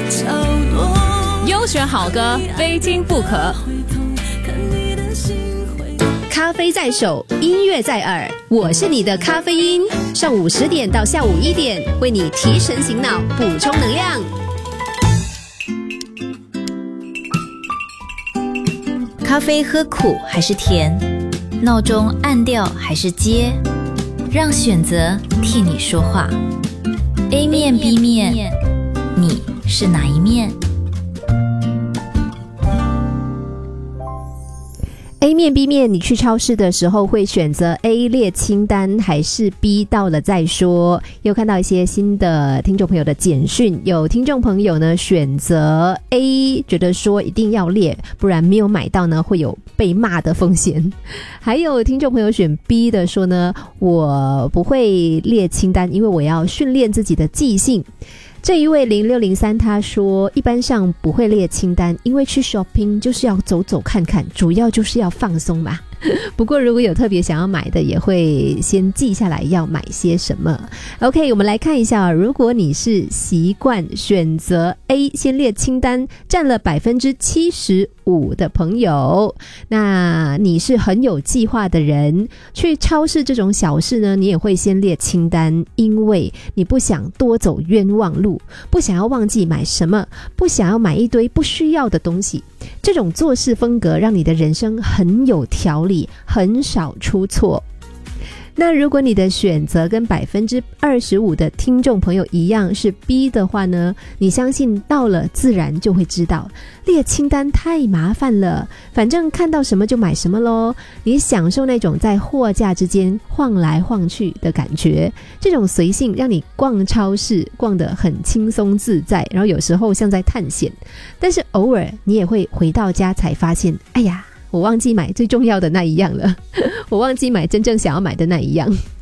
优选好歌，非听不可。 咖啡在手，音乐在耳，我是你的咖啡因。上午10点到下午1点，为你提神醒脑，补充能量。 咖啡喝苦还是甜？闹钟按掉还是接？让选择替你说话。A 面 B 面，你是哪一面 ？A 面 B 面，你去超市的时候会选择 A 列清单还是 B 到了再说？又看到一些新的听众朋友的简讯，有听众朋友呢选择 A， 觉得说一定要列，不然没有买到呢会有被骂的风险。还有听众朋友选 B 的说呢，我不会列清单，因为我要训练自己的记性。这一位0603他说，一般上不会列清单，因为去 shopping 就是要走走看看，主要就是要放松嘛。不过如果有特别想要买的，也会先记下来要买些什么。 OK， 我们来看一下，如果你是习惯选择 A 先列清单，占了 75% 的朋友，那你是很有计划的人。去超市这种小事呢，你也会先列清单，因为你不想多走冤枉路，不想要忘记买什么，不想要买一堆不需要的东西。这种做事风格让你的人生很有条理，很少出错。那如果你的选择跟 25% 的听众朋友一样是 B 的话呢，你相信到了自然就会知道，列清单太麻烦了，反正看到什么就买什么咯。你享受那种在货架之间晃来晃去的感觉，这种随性让你逛超市逛得很轻松自在，然后有时候像在探险。但是偶尔你也会回到家才发现，哎呀，我忘记买最重要的那一样了，我忘记买真正想要买的那一样。